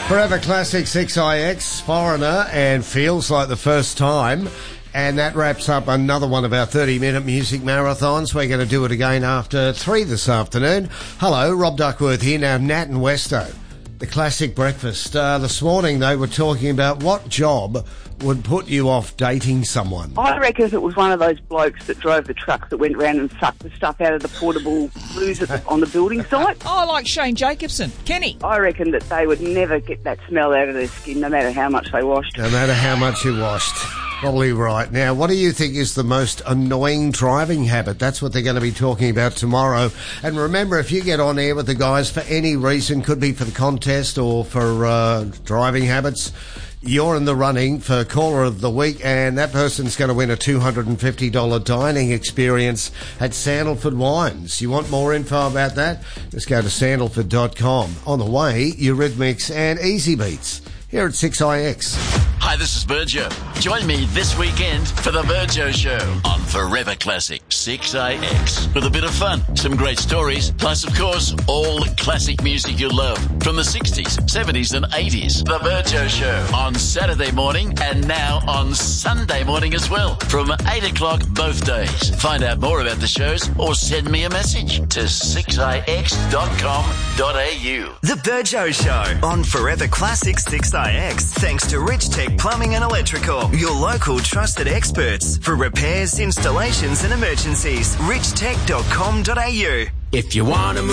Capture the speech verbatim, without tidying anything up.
Forever Classic six I X, Foreigner, and Feels Like the First Time. And that wraps up another one of our thirty-minute music marathons. We're going to do it again after three this afternoon. Hello, Rob Duckworth here. Now, Nat and Westo, the classic breakfast. Uh, this morning they were talking about what job would put you off dating someone. I reckon if it was one of those blokes that drove the trucks that went round and sucked the stuff out of the portable blues at the, on the building site. Oh, like Shane Jacobson. Kenny. I reckon that they would never get that smell out of their skin, no matter how much they washed. No matter how much you washed. Probably right. Now, what do you think is the most annoying driving habit? That's what they're going to be talking about tomorrow. And remember, if you get on air with the guys for any reason, could be for the contest or for uh, driving habits, you're in the running for Caller of the Week, and that person's going to win a two hundred fifty dollars dining experience at Sandalford Wines. You want more info about that? Just go to sandalford dot com. On the way, Eurythmics and Easy Beats here at six I X. Hi, this is Virgil. Join me this weekend for the Virgil Show on Forever Classic six I X. With a bit of fun, some great stories, plus, of course, all the classic music you love from the sixties, seventies and eighties. The Virgil Show on Saturday morning and now on Sunday morning as well from eight o'clock both days. Find out more about the shows or send me a message to six I X dot com dot a u. The Virgil Show on Forever Classic six I X. Thanks to Rich Tech Plumbing and Electrical, your local trusted experts for repairs, installations and emergencies. rich tech dot com dot a u. If you want to move